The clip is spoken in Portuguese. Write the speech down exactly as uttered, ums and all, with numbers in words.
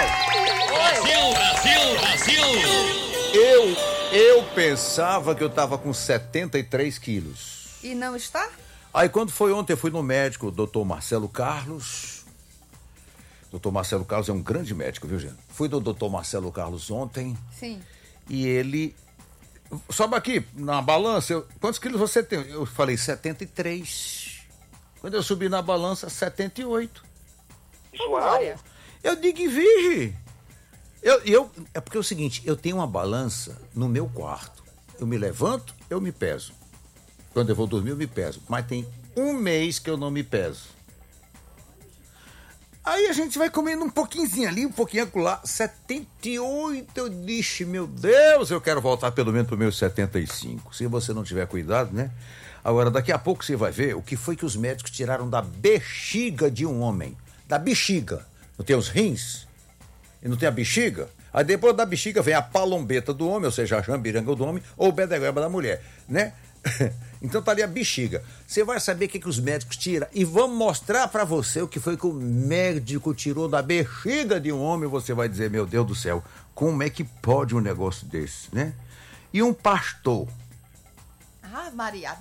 Brasil, Brasil, Brasil! Eu, eu pensava que eu tava com setenta e três quilos. E não está? Aí quando foi ontem, eu fui no médico, o doutor Marcelo Carlos. doutor Marcelo Carlos é um grande médico, viu, gente? Fui do doutor Marcelo Carlos ontem. Sim. E ele... Sobe aqui, na balança, eu... quantos quilos você tem? Eu falei setenta e três. Quando eu subi na balança, setenta e oito. Uau! Eu digo, virgem. Eu, eu, é porque é o seguinte, eu tenho uma balança no meu quarto. Eu me levanto, eu me peso. Quando eu vou dormir, eu me peso. Mas tem um mês que eu não me peso. Aí a gente vai comendo um pouquinho ali, um pouquinho acolá. setenta e oito, eu disse, meu Deus, eu quero voltar pelo menos para os meus setenta e cinco. Se você não tiver cuidado, né? Agora, daqui a pouco você vai ver o que foi que os médicos tiraram da bexiga de um homem. Da bexiga. Não tem os rins? E não tem a bexiga? Aí depois da bexiga vem a palombeta do homem, ou seja, a jambiranga do homem, ou o bedegaba da mulher, né? Então tá ali a bexiga. Você vai saber o que, que os médicos tiram e vamos mostrar pra você o que foi que o médico tirou da bexiga de um homem. Você vai dizer, meu Deus do céu, como é que pode um negócio desse, né? E um pastor. Ah, Maria,